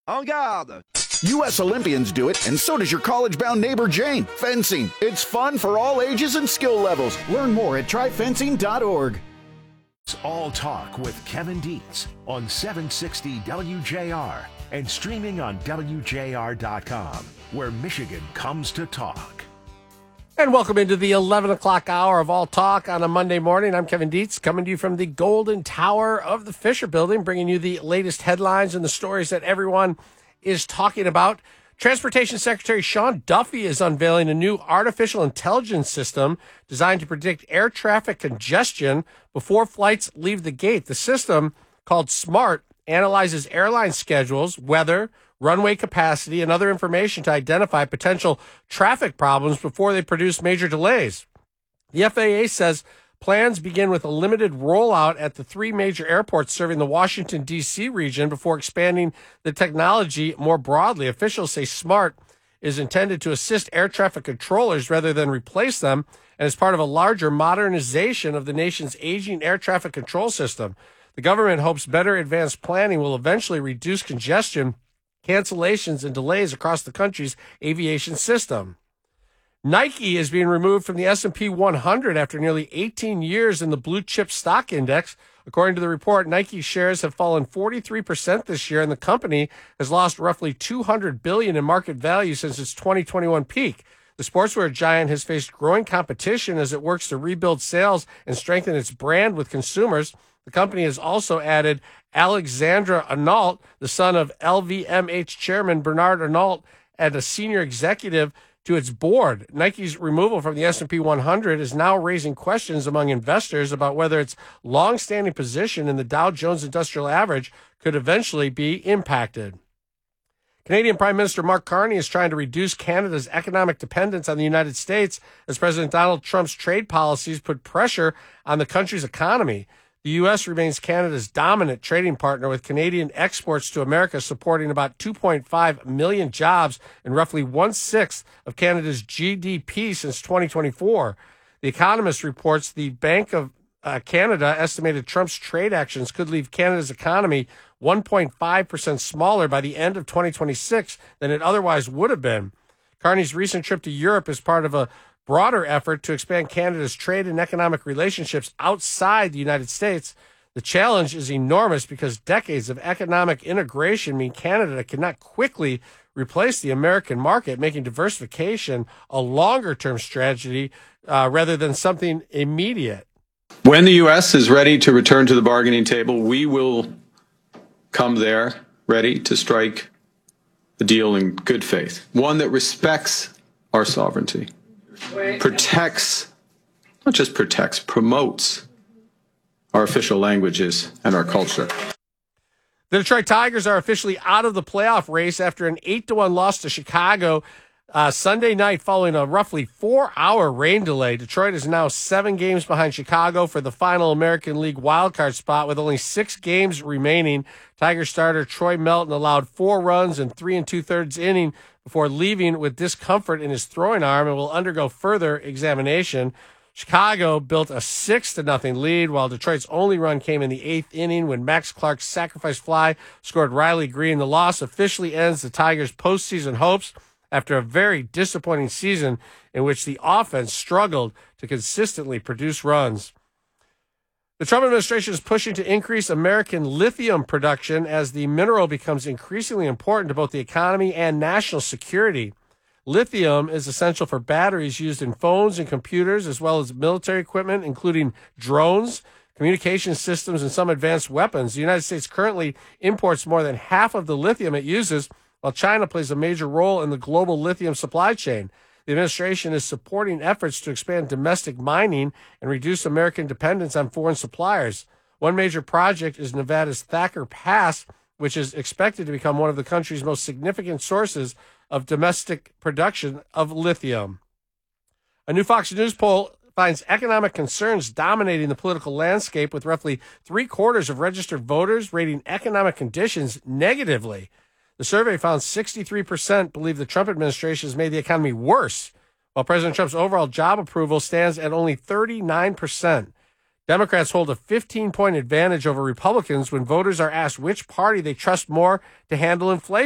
En garde! U.S. Olympians do it, and so does your college-bound neighbor Jane. Fencing. It's fun for all ages and skill levels. Learn more at tryfencing.org. It's All Talk with Kevin Dietz on 760 WJR and streaming on WJR.com, where Michigan comes to talk. And welcome into the 11 o'clock hour of All Talk on a Monday morning. I'm Kevin Dietz, coming to you from the Golden Tower of the Fisher Building, bringing you the latest headlines and the stories that everyone is talking about. Transportation Secretary Sean Duffy is unveiling a new artificial intelligence system designed to predict air traffic congestion before flights leave the gate. The system, called SMART, analyzes airline schedules, weather, runway capacity, and other information to identify potential traffic problems before they produce major delays. The FAA says plans begin with a limited rollout at the three major airports serving the Washington, D.C. region before expanding the technology more broadly. Officials say SMART is intended to assist air traffic controllers rather than replace them, and is part of a larger modernization of the nation's aging air traffic control system. The government hopes better advanced planning will eventually reduce congestion, cancellations, and delays across the country's aviation system. Nike is being removed from the S&P 100 after nearly 18 years in the blue chip stock index. According to the report, Nike shares have fallen 43% this year, and the company has lost roughly $200 billion in market value since its 2021 peak. The sportswear giant has faced growing competition as it works to rebuild sales and strengthen its brand with consumers. The company has also added Alexandre Arnault, the son of LVMH chairman Bernard Arnault, and a senior executive to its board. Nike's removal from the S&P 100 is now raising questions among investors about whether its long-standing position in the Dow Jones Industrial Average could eventually be impacted. Canadian Prime Minister Mark Carney is trying to reduce Canada's economic dependence on the United States as President Donald Trump's trade policies put pressure on the country's economy. The U.S. remains Canada's dominant trading partner, with Canadian exports to America supporting about 2.5 million jobs and roughly one-sixth of Canada's GDP since 2024. The Economist reports the Bank of Canada estimated Trump's trade actions could leave Canada's economy 1.5% smaller by the end of 2026 than it otherwise would have been. Carney's recent trip to Europe is part of a broader effort to expand Canada's trade and economic relationships outside the United States. The challenge is enormous because decades of economic integration mean Canada cannot quickly replace the American market, making diversification a longer-term strategy rather than something immediate. When the U.S. is ready to return to the bargaining table, we will come there ready to strike a deal in good faith, one that respects our sovereignty, protects, not just protects, promotes our official languages and our culture. The Detroit Tigers are officially out of the playoff race after an 8-1 loss to Chicago Sunday night following a roughly 4-hour rain delay. Detroit is now 7 games behind Chicago for the final American League wildcard spot with only 6 games remaining. Tiger starter Troy Melton allowed 4 runs in 3 2/3 inning before leaving with discomfort in his throwing arm and will undergo further examination. Chicago built a 6-0 lead, while Detroit's only run came in the 8th inning when Max Clark's sacrifice fly scored Riley Green. The loss officially ends the Tigers' postseason hopes after a very disappointing season in which the offense struggled to consistently produce runs. The Trump administration is pushing to increase American lithium production as the mineral becomes increasingly important to both the economy and national security. Lithium is essential for batteries used in phones and computers, as well as military equipment, including drones, communication systems, and some advanced weapons. The United States currently imports more than half of the lithium it uses, while China plays a major role in the global lithium supply chain. The administration is supporting efforts to expand domestic mining and reduce American dependence on foreign suppliers. One major project is Nevada's Thacker Pass, which is expected to become one of the country's most significant sources of domestic production of lithium. A new Fox News poll finds economic concerns dominating the political landscape, with roughly 3/4 of registered voters rating economic conditions negatively. The survey found 63% believe the Trump administration has made the economy worse, while President Trump's overall job approval stands at only 39%. Democrats hold a 15-point advantage over Republicans when voters are asked which party they trust more to handle inflation.